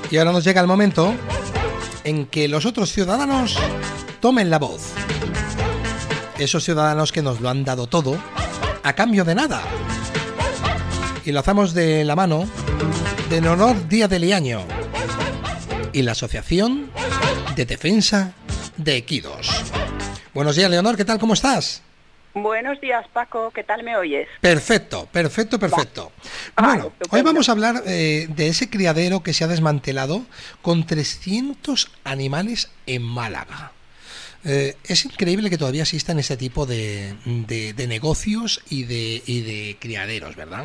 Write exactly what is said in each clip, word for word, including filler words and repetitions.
Y ahora nos llega el momento en que los otros ciudadanos tomen la voz. Esos ciudadanos que nos lo han dado todo a cambio de nada. Y lo hacemos de la mano de Leonor Díaz de Liaño y la Asociación de Defensa de Equidos. Buenos días, Leonor, ¿qué tal? ¿Cómo estás? Buenos días, Paco, ¿qué tal me oyes? Perfecto, perfecto, perfecto. Va. Bueno, ah, hoy vamos a hablar eh, de ese criadero que se ha desmantelado con trescientos animales en Málaga. Eh, es increíble que todavía existan este tipo de, de, de negocios y de, y de criaderos, ¿verdad?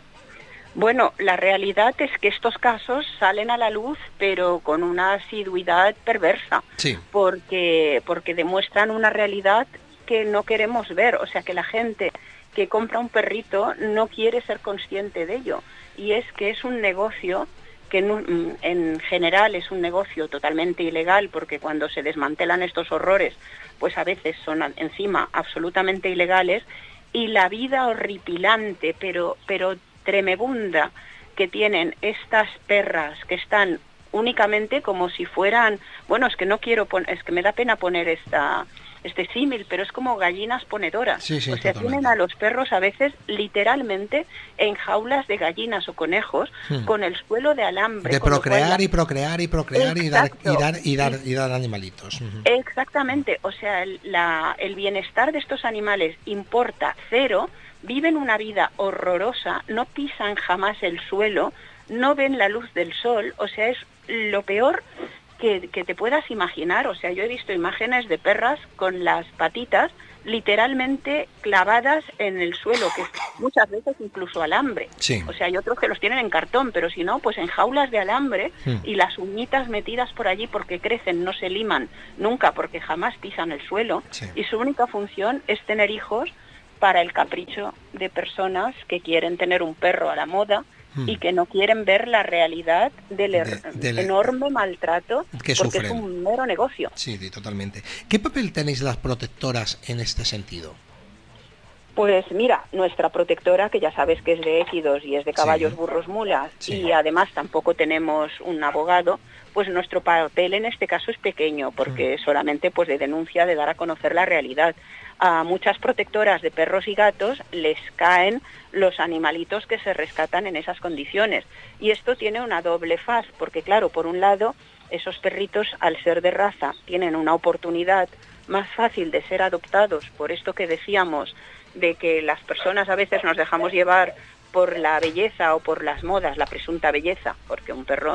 Bueno, la realidad es que estos casos salen a la luz, pero con una asiduidad perversa, sí. porque, porque demuestran una realidad que no queremos ver, o sea que la gente que compra un perrito no quiere ser consciente de ello, y es que es un negocio que en, en general es un negocio totalmente ilegal, porque cuando se desmantelan estos horrores, pues a veces son encima absolutamente ilegales, y la vida horripilante, pero, pero tremebunda que tienen estas perras que están únicamente como si fueran, bueno, es que no quiero poner, es que me da pena poner esta este símil, pero es como gallinas ponedoras. Sí, sí, o sea, totalmente. Tienen a los perros a veces literalmente en jaulas de gallinas o conejos, hmm. con el suelo de alambre. De procrear cual... y procrear y procrear y dar, y dar y dar y dar animalitos. Uh-huh. Exactamente, o sea, el, la, el bienestar de estos animales importa cero, viven una vida horrorosa, no pisan jamás el suelo, no ven la luz del sol, o sea, es lo peor que, que te puedas imaginar. O sea, yo he visto imágenes de perras con las patitas literalmente clavadas en el suelo, que muchas veces incluso alambre. Sí. O sea, hay otros que los tienen en cartón, pero si no, pues en jaulas de alambre, sí. y las uñitas metidas por allí porque crecen, no se liman nunca porque jamás pisan el suelo, sí. y su única función es tener hijos para el capricho de personas que quieren tener un perro a la moda hmm. y que no quieren ver la realidad del de, de la, enorme maltrato que porque sufren. Es un mero negocio. Sí, sí, totalmente. ¿Qué papel tenéis las protectoras en este sentido? Pues mira, nuestra protectora, que ya sabes que es de équidos y es de caballos, sí. burros, mulas, sí. y además tampoco tenemos un abogado, pues nuestro papel en este caso es pequeño, porque hmm. solamente pues de denuncia, de dar a conocer la realidad. A muchas protectoras de perros y gatos les caen los animalitos que se rescatan en esas condiciones. Y esto tiene una doble faz, porque claro, por un lado, esos perritos, al ser de raza, tienen una oportunidad más fácil de ser adoptados, por esto que decíamos, de que las personas a veces nos dejamos llevar por la belleza o por las modas, la presunta belleza, porque un perro,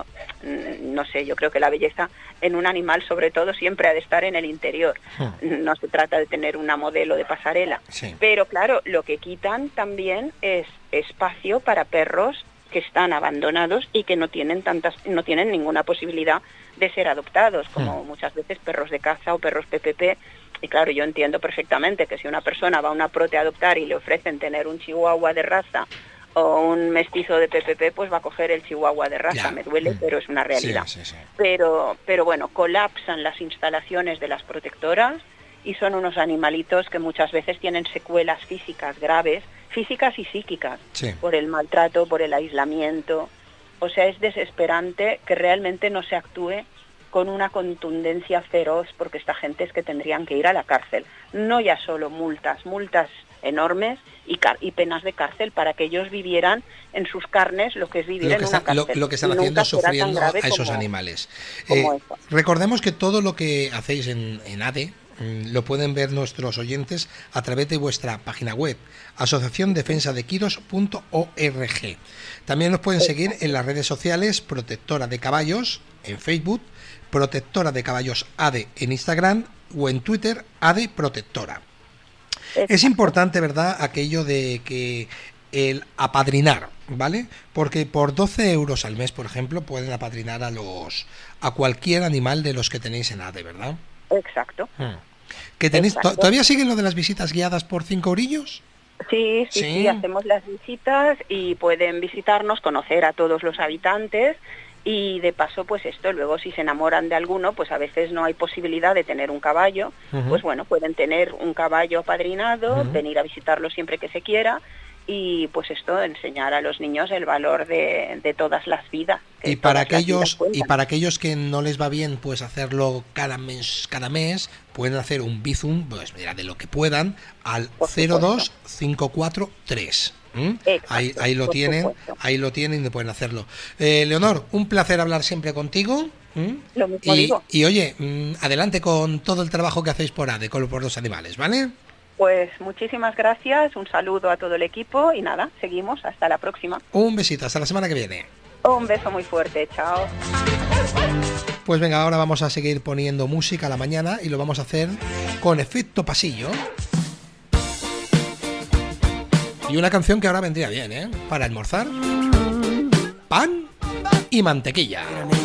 no sé, yo creo que la belleza en un animal sobre todo siempre ha de estar en el interior. No se trata de tener una modelo de pasarela. Sí. Pero claro, lo que quitan también es espacio para perros que están abandonados y que no tienen tantas, no tienen ninguna posibilidad de ser adoptados, como hmm. muchas veces perros de caza o perros P P P. Y claro, yo entiendo perfectamente que si una persona va a una prote a adoptar y le ofrecen tener un chihuahua de raza o un mestizo de P P P, pues va a coger el chihuahua de raza. Ya. Me duele, mm. pero es una realidad. Sí, sí, sí. Pero, pero bueno, colapsan las instalaciones de las protectoras y son unos animalitos que muchas veces tienen secuelas físicas graves, físicas y psíquicas, sí. por el maltrato, por el aislamiento. O sea, es desesperante que realmente no se actúe con una contundencia feroz, porque esta gente es que tendrían que ir a la cárcel. No ya solo multas, multas enormes y, car- y penas de cárcel para que ellos vivieran en sus carnes lo que es vivir lo en que una está, cárcel. Lo, lo que están y haciendo sufriendo a esos como, animales. Como eh, recordemos que todo lo que hacéis en, en A D E mmm, lo pueden ver nuestros oyentes a través de vuestra página web, asociación defensa de equidos punto org. También nos pueden seguir en las redes sociales Protectora de Caballos en Facebook, Protectora de Caballos A D E en Instagram o en Twitter A D E Protectora. Exacto. Es importante, ¿verdad?, aquello de que el apadrinar, ¿vale? Porque por doce euros al mes, por ejemplo, pueden apadrinar a los a cualquier animal de los que tenéis en A D E, ¿verdad? Exacto. Hmm. ¿Que tenéis, Exacto. ¿Todavía siguen lo de las visitas guiadas por cinco orillos? Sí, sí, sí, sí, hacemos las visitas y pueden visitarnos, conocer a todos los habitantes. Y de paso, pues esto, luego si se enamoran de alguno, pues a veces no hay posibilidad de tener un caballo, uh-huh. pues bueno, pueden tener un caballo apadrinado, uh-huh. venir a visitarlo siempre que se quiera, y pues esto, enseñar a los niños el valor de, de todas las vidas. Y para aquellos y para aquellos que no les va bien pues hacerlo cada mes, cada mes, pueden hacer un Bizum, pues mira, de lo que puedan, al cero dos cinco cuatro tres. ¿Mm? Exacto, ahí, ahí lo tienen, supuesto. ahí lo tienen y pueden hacerlo. Eh, Leonor, un placer hablar siempre contigo. ¿Mm? Lo mismo y, digo. Y oye, adelante con todo el trabajo que hacéis por A D E, por los animales, ¿vale? Pues muchísimas gracias, un saludo a todo el equipo y nada, seguimos, hasta la próxima. Un besito, hasta la semana que viene. Un beso muy fuerte, chao. Pues venga, ahora vamos a seguir poniendo música a la mañana y lo vamos a hacer con efecto pasillo. Y una canción que ahora vendría bien, ¿eh? Para almorzar. Pan y mantequilla.